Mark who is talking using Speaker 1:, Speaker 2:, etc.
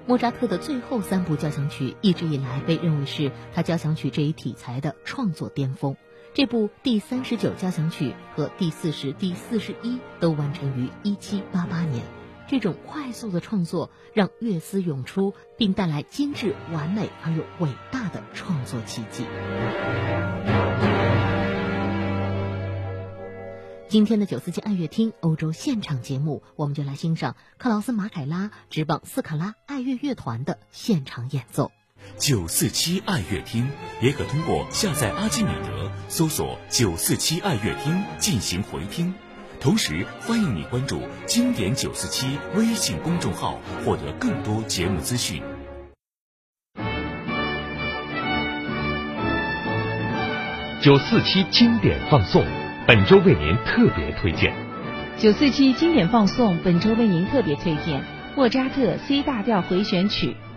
Speaker 1: 莫扎特的最后3部交响曲一直以来被认为是他交响曲这一题材的创作巅峰。这部第39交响曲和第40、第41都完成于1788年。这种快速的创作让乐思涌出，并带来精致、完美而又伟大的创作奇迹。今天的947爱乐厅欧洲现场节目，我们就来欣赏克劳斯马凯拉执棒斯卡拉爱乐乐团的现场演奏。
Speaker 2: 947爱乐厅也可通过下载阿基米德搜索947爱乐厅进行回听。同时欢迎你关注经典947微信公众号，获得更多节目资讯。
Speaker 3: 947经典放送，本周为您特别推荐。
Speaker 4: 947经典放送本周为您特别推荐莫扎特 C 大调回旋曲